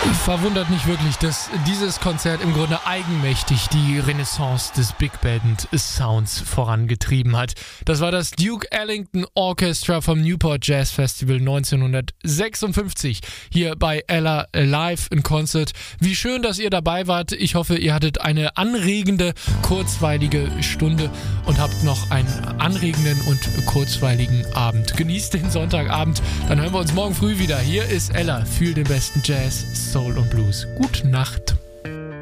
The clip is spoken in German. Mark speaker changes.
Speaker 1: Verwundert nicht wirklich, dass dieses Konzert im Grunde eigenmächtig die Renaissance des Big Band Sounds vorangetrieben hat. Das war das Duke Ellington Orchestra vom Newport Jazz Festival 1956 hier bei Ella Live in Concert. Wie schön, dass ihr dabei wart. Ich hoffe, ihr hattet eine anregende, kurzweilige Stunde und habt noch einen anregenden und kurzweiligen Abend. Genießt den Sonntagabend, dann hören wir uns morgen früh wieder. Hier ist Ella für den besten Jazz, Soul und Blues. Gute Nacht.